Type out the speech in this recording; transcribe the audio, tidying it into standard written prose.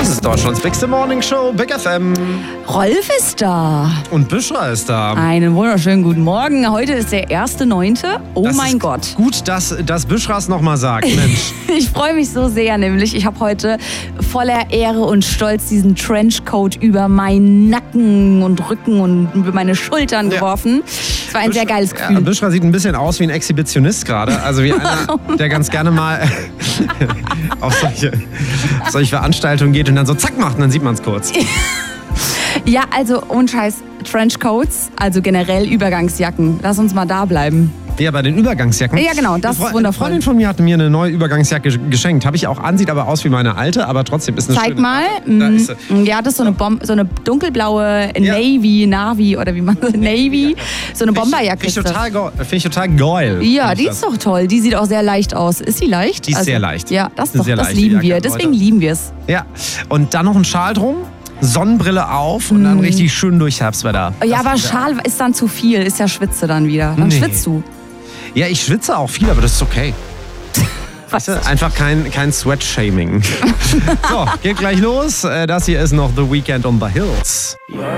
Das ist Deutschlands bigste Morning Show, Big FM. Rolf ist da. Und Büschra ist da. Einen wunderschönen guten Morgen. Heute ist der 1.9. Oh Das mein ist Gott. Gut, dass Büschra es nochmal sagt, Mensch. Ich freue mich so sehr, nämlich ich habe heute voller Ehre und Stolz diesen Trenchcoat über meinen Nacken und Rücken und über meine Schultern geworfen. Es war ein sehr geiles Gefühl. Ja, Büschra sieht ein bisschen aus wie ein Exhibitionist gerade. Also wie einer, der ganz gerne mal auf solche Veranstaltungen geht und dann so zack macht und dann sieht man es kurz. Ja, also ohne Scheiß, Trenchcoats, also generell Übergangsjacken. Lass uns mal da bleiben. Ja, bei den Übergangsjacken. Ja, genau, das ist Eine wundervoll. Freundin von mir hat mir eine neue Übergangsjacke geschenkt. Habe ich auch an, sieht aber aus wie meine alte, aber trotzdem ist eine Zeig schöne. mal. Da ist sie. Ja, das ist so eine dunkelblaue Navi oder wie man Navy, so eine Bomberjacke. Finde ich total geil. Ja, die ist doch toll. Die sieht auch sehr leicht aus. Ist sie leicht? Die ist sehr leicht. Ja, das Eine sehr leichte lieben wir. Jacke, Deswegen Leute. lieben wir es. Ja, und dann noch ein Schal drum, Sonnenbrille auf und dann richtig schön durch Herbstwetter. Ja, Das aber ist Schal ist dann zu viel. Ist ja Schwitze dann wieder. Dann Nee. schwitzt du. Ja, ich schwitze auch viel, aber das ist okay. Weißt du, einfach kein Sweat-Shaming. So, geht gleich los. Das hier ist noch The Weeknd on the Hills.